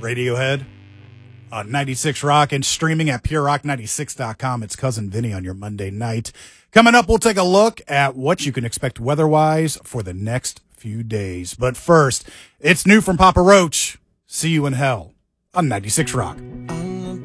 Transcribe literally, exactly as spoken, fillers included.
Radiohead on ninety-six Rock and streaming at pure rock ninety-six dot com. It's Cousin Vinny on your Monday night. Coming up, we'll take a look at what you can expect weather-wise for the next few days. But first, it's new from Papa Roach. See You in Hell on ninety-six Rock.